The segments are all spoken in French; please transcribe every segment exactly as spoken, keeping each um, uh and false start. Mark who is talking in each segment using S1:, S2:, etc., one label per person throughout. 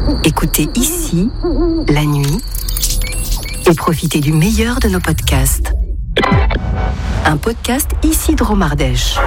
S1: Écoutez ici, la nuit, et profitez du meilleur de nos podcasts. Un podcast ici Dromardèche.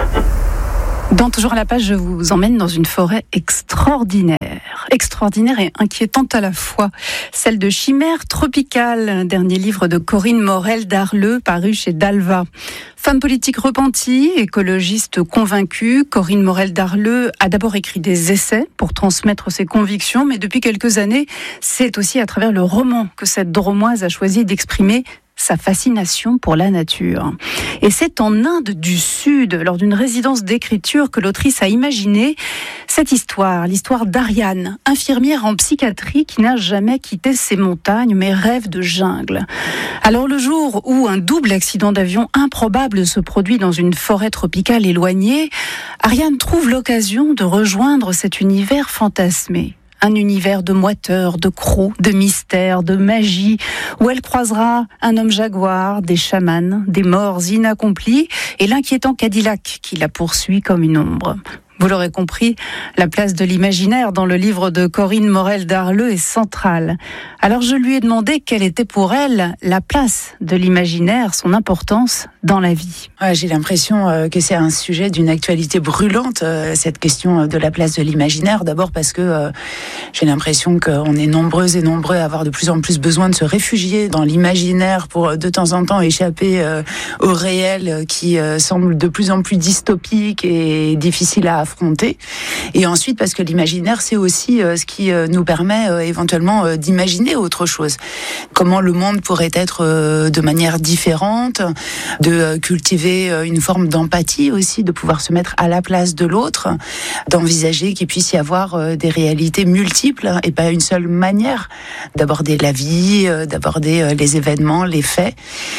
S2: Dans Toujours à la page, je vous emmène dans une forêt extraordinaire. Extraordinaire et inquiétante à la fois. Celle de Chimère tropicale, dernier livre de Corinne Morel-Darleux, paru chez Dalva. Femme politique repentie, écologiste convaincue, Corinne Morel-Darleux a d'abord écrit des essais pour transmettre ses convictions, mais depuis quelques années, c'est aussi à travers le roman que cette Dromoise a choisi d'exprimer sa fascination pour la nature. Et c'est en Inde du Sud, lors d'une résidence d'écriture, que l'autrice a imaginé cette histoire, l'histoire d'Ariane, infirmière en psychiatrie qui n'a jamais quitté ses montagnes, mais rêve de jungle. Alors le jour où un double accident d'avion improbable se produit dans une forêt tropicale éloignée, Ariane trouve l'occasion de rejoindre cet univers fantasmé. Un univers de moiteurs, de crocs, de mystères, de magie, où elle croisera un homme jaguar, des chamans, des morts inaccomplis et l'inquiétant Cadillac qui la poursuit comme une ombre. Vous l'aurez compris, la place de l'imaginaire dans le livre de Corinne Morel-Darleux est centrale. Alors je lui ai demandé quelle était pour elle la place de l'imaginaire, son importance dans la vie.
S3: Ouais, j'ai l'impression euh, que c'est un sujet d'une actualité brûlante, euh, cette question de la place de l'imaginaire. D'abord parce que euh, j'ai l'impression qu'on est nombreuses et nombreux à avoir de plus en plus besoin de se réfugier dans l'imaginaire pour de temps en temps échapper euh, au réel qui euh, semble de plus en plus dystopique et difficile à affronter. Et ensuite parce que l'imaginaire, c'est aussi euh, ce qui euh, nous permet euh, éventuellement euh, d'imaginer autre chose. Comment le monde pourrait être euh, de manière différente, de euh, cultiver euh, une forme d'empathie aussi, de pouvoir se mettre à la place de l'autre, d'envisager qu'il puisse y avoir euh, des réalités multiples et pas une seule manière d'aborder la vie, euh, d'aborder euh, les événements, les faits.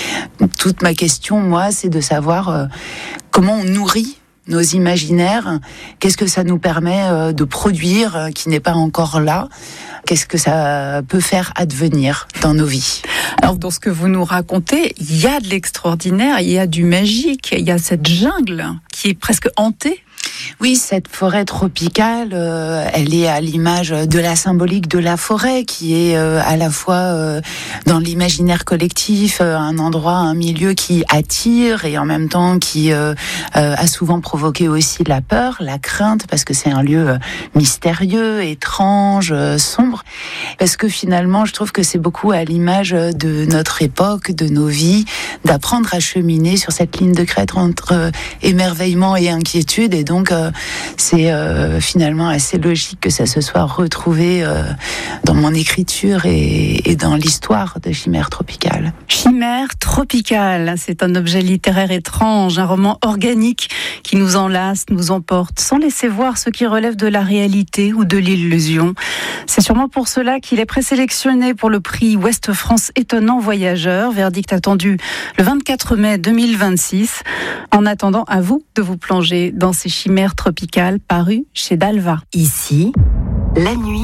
S3: Toute ma question, moi, c'est de savoir euh, comment on nourrit nos imaginaires, qu'est-ce que ça nous permet euh, de produire euh, qui n'est pas encore là, qu'est-ce que ça peut faire advenir dans nos vies.
S2: Alors dans ce que vous nous racontez, il y a de l'extraordinaire, il y a du magique, il y a cette jungle qui est presque hantée.
S3: Oui, cette forêt tropicale, euh, elle est à l'image de la symbolique de la forêt, qui est euh, à la fois euh, dans l'imaginaire collectif, euh, un endroit, un milieu qui attire et en même temps qui euh, euh, a souvent provoqué aussi la peur, la crainte, parce que c'est un lieu euh, mystérieux, étrange, euh, sombre. Parce que finalement, je trouve que c'est beaucoup à l'image de notre époque, de nos vies, d'apprendre à cheminer sur cette ligne de crête entre euh, émerveillement et inquiétude. Et donc, euh, c'est euh, finalement assez logique que ça se soit retrouvé euh, dans mon écriture et, et dans l'histoire de Chimère tropicale.
S2: Chimère tropicale, c'est un objet littéraire étrange, un roman organique qui nous enlace, nous emporte, sans laisser voir ce qui relève de la réalité ou de l'illusion. C'est sûrement pour cela qu'il est présélectionné pour le prix Ouest France Étonnant Voyageur, verdict attendu le vingt-quatre mai deux mille vingt-six. En attendant, à vous de vous plonger dans ces chimères tropicales parues chez Dalva.
S1: Ici, la nuit,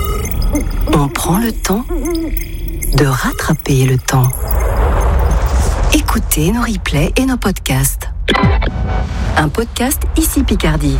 S1: on prend le temps de rattraper le temps. Écoutez nos replays et nos podcasts. Un podcast ici Picardie.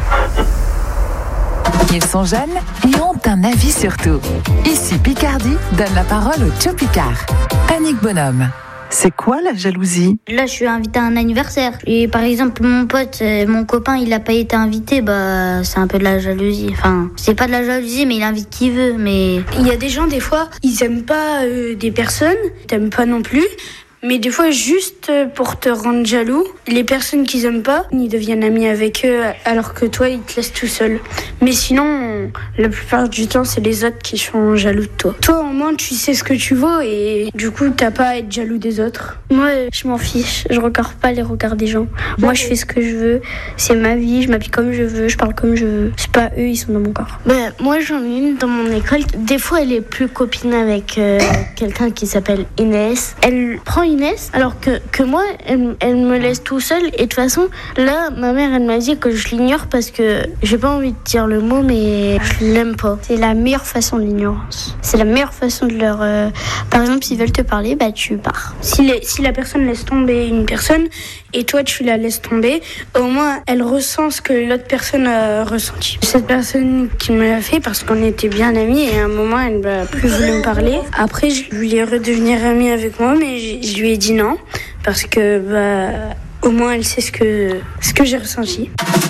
S4: Ils sont jeunes et ont un avis sur tout. Ici Picardie donne la parole au Tcho Picard. Annick Bonhomme.
S2: C'est quoi la jalousie ?
S5: Là, je suis invitée à un anniversaire. Et par exemple, mon pote, euh, mon copain, il n'a pas été invité, bah, c'est un peu de la jalousie. Enfin, c'est pas de la jalousie, mais il invite qui veut. Mais
S6: il y a des gens, des fois, ils aiment pas euh, des personnes, t'aimes pas non plus. Mais des fois, juste pour te rendre jaloux, les personnes qu'ils aiment pas, ils deviennent amis avec eux, alors que toi, ils te laissent tout seul. Mais sinon, la plupart du temps, c'est les autres qui sont jaloux de toi. Toi, au moins, tu sais ce que tu vaux et du coup, t'as pas à être jaloux des autres.
S7: Moi, je m'en fiche. Je regarde pas les regards des gens. Moi, je fais ce que je veux. C'est ma vie. Je m'habille comme je veux. Je parle comme je veux. C'est pas eux, ils sont dans mon corps.
S8: Ben, moi, j'en ai une dans mon école. Des fois, elle est plus copine avec euh, quelqu'un qui s'appelle Inès. Elle prend Inès, alors que, que moi, elle, elle me laisse tout seul. Et de toute façon, là, ma mère, elle m'a dit que je l'ignore parce que j'ai pas envie de dire le mot, mais je l'aime pas.
S7: C'est la meilleure façon de l'ignorance. C'est la meilleure façon de leur... Euh... Par exemple, s'ils veulent te parler, bah tu pars.
S6: Si, les, si la personne laisse tomber une personne et toi, tu la laisses tomber, au moins, elle ressent ce que l'autre personne a ressenti. Cette personne qui me l'a fait parce qu'on était bien amis et à un moment, elle n'a plus voulu me parler. Après, je voulais redevenir amie avec moi, mais je lui ai dit non parce que, bah, au moins, elle sait ce que, ce que j'ai ressenti.